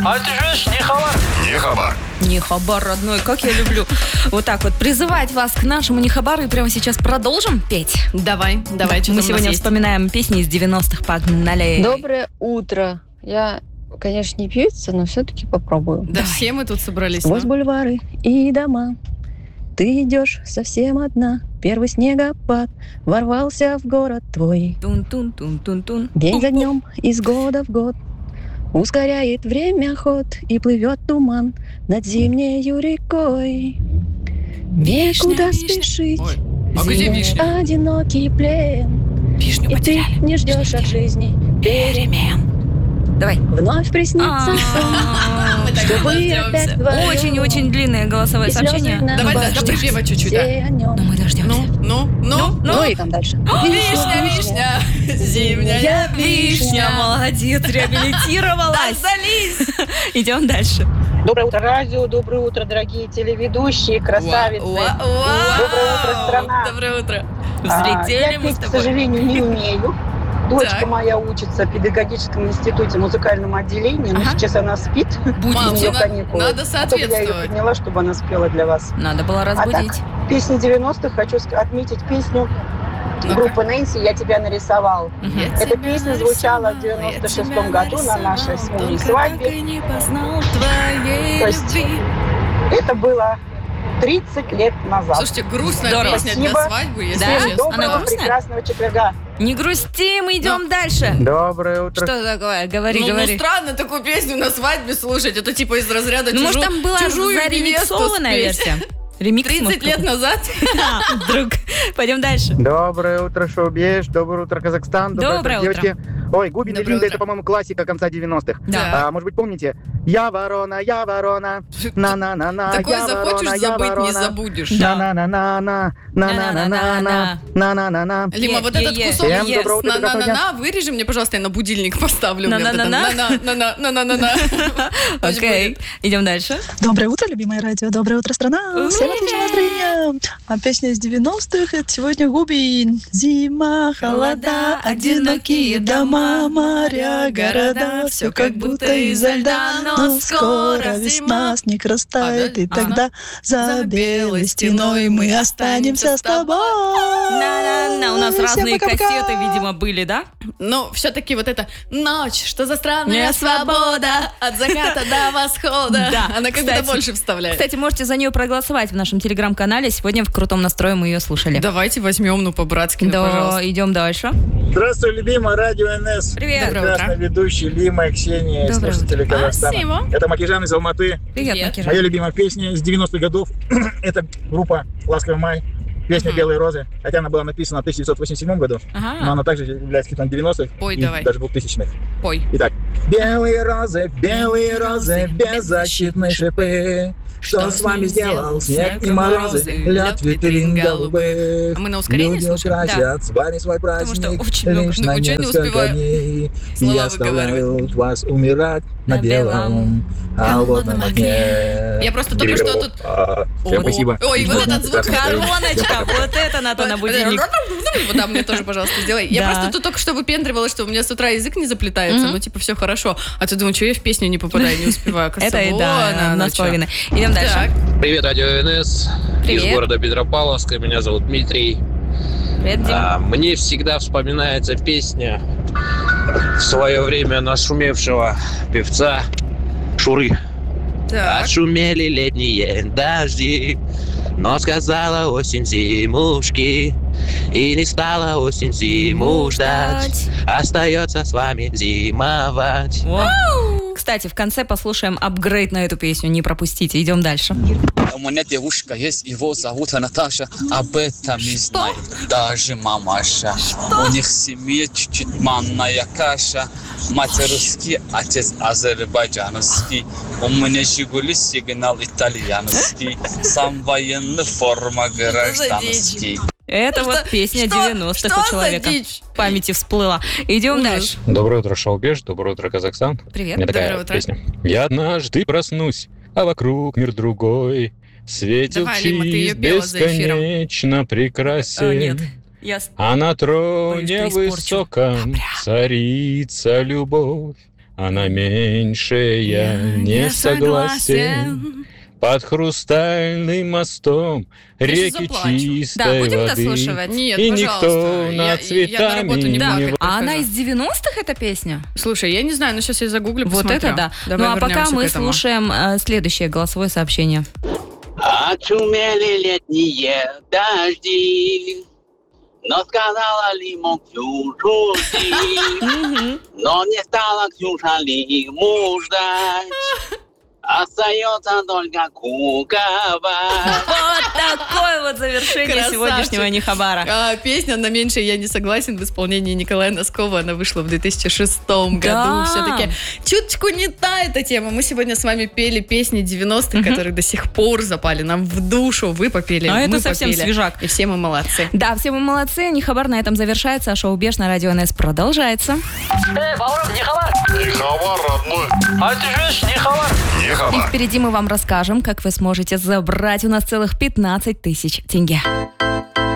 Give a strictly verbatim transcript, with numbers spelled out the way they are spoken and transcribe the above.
А ты же не хабар. Не хабар. Не хабар, родной, как я люблю. Вот так вот призывать вас к нашему не хабару. И прямо сейчас продолжим петь. Давай, давай, да, что мы там сегодня у нас вспоминаем песни из девяностых. Погнали. Доброе утро. Я, конечно, не певица, но все-таки попробую. Да, давай. Все мы тут собрались. Сквозь бульвары и дома ты идешь совсем одна. Первый снегопад ворвался в город твой. Тун-тун-тун-тун-тун. День за днем, из года в год ускоряет время ход, и плывет туман над зимнею рекой. Вишня, Некуда вишня. спешить. Ой, а где вишня? Одинокий плен. Вишню И ты потеряли. не ждешь от жизни Перемен. Давай. вновь приснится сон, Мы так чтобы дождемся. опять вдвоем. Очень-очень длинное голосовое И слезы сообщение. на Давай, да, глазах, доприпева чуть-чуть, да. все о нем. Но мы дождемся. Ну, ну, ну, Ну и там дальше. Вишня, вишня, зимняя вишня. Молодец, реабилитировалась. Сдались. Идем дальше. Доброе утро, радио. Доброе утро, дорогие телеведущие, красавицы. Уа, уа, уа. Доброе утро, страна. Доброе утро. А, Взлетели я мы петь, с к тобой. сожалению, не умею. Дочка Так. моя учится в педагогическом институте, музыкальном отделении, но Ага. сейчас она спит. Мам, у нее на- каникулы. надо А то бы я ее соответствовать. подняла, чтобы она спела для вас. Надо было А разбудить. так, песни девяностых хочу ск- отметить песню Ну-ка. группы Нэнси «Я тебя нарисовал». Мгм. Я Эта тебя песня звучала в нарисовал, девяносто я шестом тебя году на нашей с нарисовал, мужем только свадьбе. так и не познал твоей То есть любви. Это было тридцать лет назад. Слушайте, грустная Здорово. песня для Спасибо. свадьбы, если Да? Всем честно. Она доброго, грустная? прекрасного четверга. Не грусти, мы идем Ну. дальше. Доброе утро. Что такое? Говори, ну, ну, говори. странно такую песню на свадьбе слушать. Это типа из разряда Ну, чужу- может, там была чужую заремиксованная невесту спеть. версия? Ремикс, тридцать может, лет какой-то? назад. А, Вдруг. Пойдем дальше. Доброе утро, шоу-беж. Доброе утро, Казахстан. Доброе утро, утро. девочки. Ой, Губи Доброе Линда, утро. это, по-моему, классика конца девяностых. Да. А, может быть, помните? Я ворона, я ворона. На-на-на-на, Такое я захочешь ворона, я забыть, не ворона. забудешь. Да. На-на-на-на-на, на-на-на-на-на, на-на-на-на. Лима, Е- вот е- этот е. кусок Всем yes. доброго утра, На-на-на-на, вырежи мне, пожалуйста, я на будильник поставлю. Мне вот это На-на-на-на? На-на-на-на-на-на. Пусть Окей. будет. Идем дальше. Доброе утро, любимое радио. Доброе утро, страна. Всем отличного настроения. А песня из девяностых. Это сегодня Губин. Зима, холода, одинокие дома, моря, города. Все как будто изо льда. Но скоро весна, снег растает, и Ага. тогда за белой стеной мы останемся с тобой. На-на-на. У нас Всем разные пока-пока. кассеты, видимо, были, да? Ну, все-таки вот это ночь, что за странная Не свобода от заката до восхода. Да, Она как-то кстати. больше вставляет. Кстати, можете за нее проголосовать в нашем телеграм-канале. Сегодня в крутом настрое мы ее слушали. Давайте возьмем, ну, по-братски, ну, Да, пожалуйста. идем дальше. Здравствуй, любимая радио эн эс. Привет. Доброе Прекрасная утро. ведущая Лима, Ксения, Доброе слушатели Казахстана. Спасибо. Это Макижан из Алматы. Привет, Привет. Макижан. Моя любимая песня из девяностых годов. Это группа «Ласковый май». Песня Мгм. «Белые розы». Хотя она была написана в тысяча девятьсот восемьдесят седьмом году, но Ага. она также является хитом девяностых Пой и давай. даже двухтысячных. Пой. Итак. Белые розы, белые розы, беззащитные шипы. Что с вами сделал снег и морозы, лед витрин голубых. А мы на ускорении Люди слушаем? украсят с вами свой Потому что праздник очень много, лишь ну, на уже не несколько успеваю дней. слова И оставляют выговаривать. вас умирать на На белом белом холодном огне. Я просто только что тут... А, Всем О, спасибо. Ой, вот этот звук Короночка, вот это на то на будильник. Вот да, мне тоже, пожалуйста, сделай. Я Да. просто тут только что выпендривала, что у меня с утра язык не заплетается, Мгм. ну, типа, все хорошо. А ты думаешь, что я в песню не попадаю, не успеваю. Оказывается, Это и вон да, оно одна с чё. половиной. Идем Так, дальше. Привет, радио эн эс. Привет. Из города Петропавловска. Меня зовут Дмитрий. Привет, Дим. А, мне всегда вспоминается песня в свое время нашумевшего певца Шуры. так. Отшумели летние дожди, но сказала осень зимушки, и не стала осень зиму ждать. Остается с вами зимовать. О. Кстати, в конце послушаем апгрейд на эту песню. Не пропустите. Идем дальше. У меня девушка есть, его зовут Наташа. Об этом не знает даже мамаша. У них в семье чуть-чуть манная каша. Мать русский, отец азербайджанский. У меня Жигули сигнал итальянский. Сам военный, форма гражданский. Это Что- вот песня что- девяностых что у за человека. дичь? В памяти всплыла. Идем Ужас. дальше. Доброе утро, шоу-беж, доброе утро, Казахстан. Привет. У меня такая Доброе утро. песня. Я однажды проснусь, а вокруг мир другой. Светил Давай, Лима, ты её чист, пела за эфиром. бесконечно прекрасен. А, нет. Я... с- А на Боюсь, троне что испорчу. высоком Капля. царица любовь. а на меньшее я не согласен. Под хрустальным мостом Я щас реки заплачу. чистой Да, будем воды. дослушивать? Нет, И пожалуйста. никто Я- над я- я на работу цветами не Да, не плакать. а она прихожу. из девяностых эта песня? Слушай, я не знаю, но сейчас я загуглю, Вот посмотрю. это да. Давай ну а пока вернемся мы к этому. слушаем э, следующее голосовое сообщение. Очумели летние дожди, но сказала Лимон Ксюшу, но не стала Ксюша Лиму ждать. Остается только куковать. Вот такое вот завершение Красавчик. сегодняшнего Нихабара. А, песня «На меньшее я не согласен» в исполнении Николая Носкова. Она вышла в две тысячи шестом году. Да. Все-таки чуточку не та эта тема. Мы сегодня с вами пели песни девяностых, Мгм. которые до сих пор запали нам в душу. Вы попели, А мы это совсем попели. свежак. И все мы молодцы. Да, все мы молодцы. Нихабар на этом завершается, а шоу «Беш» на радио эн эс продолжается. И впереди мы вам расскажем, как вы сможете забрать у нас целых пятнадцать тысяч тенге.